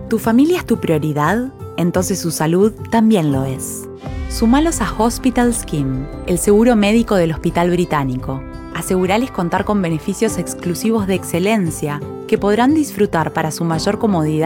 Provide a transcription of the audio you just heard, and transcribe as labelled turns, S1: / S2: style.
S1: ¿Tu familia es tu prioridad? Entonces su salud también lo es. Sumalos a Hospital Scheme, el seguro médico del Hospital Británico. Asegurales contar con beneficios exclusivos de excelencia que podrán disfrutar para su mayor comodidad